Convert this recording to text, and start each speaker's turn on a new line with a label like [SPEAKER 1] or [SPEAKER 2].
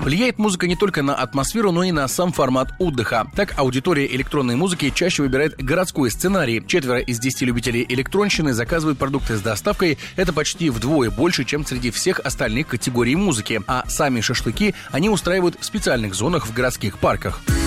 [SPEAKER 1] Влияет музыка не только на атмосферу, но и на сам формат отдыха. Так, аудитория электронной музыки чаще выбирает городской сценарий. 4 из 10 любителей электронщины заказывают продукты с доставкой. Это почти вдвое больше, чем среди всех остальных категорий музыки. А сами шашлыки они устраивают в специальных зонах в городских парках.